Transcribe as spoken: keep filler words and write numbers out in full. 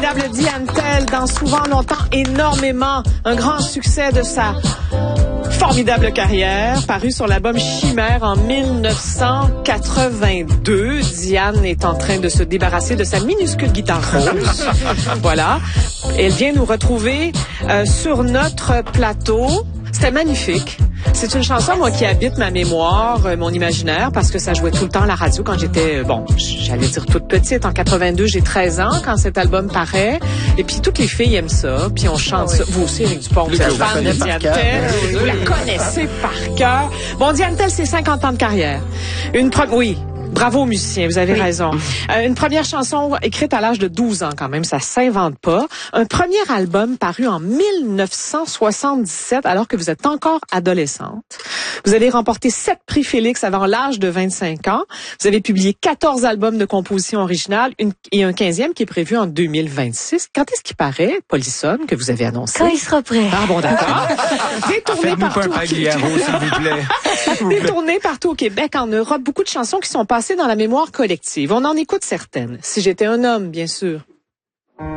formidable Diane Tell dans Souvent, longtemps, énormément. Un grand succès de sa formidable carrière, paru sur l'album Chimère en mille neuf cent quatre-vingt-deux. Diane est en train de se débarrasser de sa minuscule guitare rose. Voilà. Elle vient nous retrouver euh, sur notre plateau. C'était magnifique. C'est une chanson, moi, qui habite ma mémoire, euh, mon imaginaire, parce que ça jouait tout le temps à la radio quand j'étais, euh, bon, j'allais dire toute petite. En quatre-vingt-deux, j'ai treize ans quand cet album paraît. Et puis, toutes les filles aiment ça. Puis, on chante oui. ça. Vous aussi, Éric Dupont, vous êtes fan de Diane Tell. Vous la connaissez par cœur. Bon, Diane Tell, c'est cinquante ans de carrière. Une pro... Oui. Bravo aux musiciens, vous avez oui. raison. Euh, une première chanson écrite à l'âge de douze ans quand même, ça s'invente pas. Un premier album paru en mille neuf cent soixante-dix-sept alors que vous êtes encore adolescente. Vous avez remporté sept prix Félix avant l'âge de vingt-cinq ans. Vous avez publié quatorze albums de composition originale une, et un quinzième qui est prévu en deux mille vingt-six. Quand est-ce qu'il paraît, Polissonne, que vous avez annoncé? Quand il sera prêt. Ah bon, d'accord. Détourné partout. Pas un Pagliaro, s'il vous plaît. Détourné partout au Québec, en Europe, beaucoup de chansons qui sont passées dans la mémoire collective. On en écoute certaines. Si j'étais un homme, bien sûr.